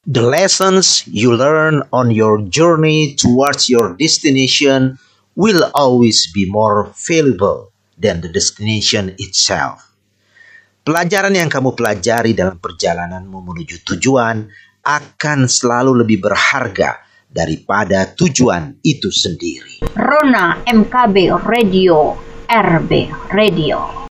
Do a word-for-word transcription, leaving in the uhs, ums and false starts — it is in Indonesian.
The lessons you learn on your journey towards your destination will always be more valuable than the destination itself. Pelajaran yang kamu pelajari dalam perjalananmu menuju tujuan akan selalu lebih berharga daripada tujuan itu sendiri. Rona M K B Radio, R B Radio.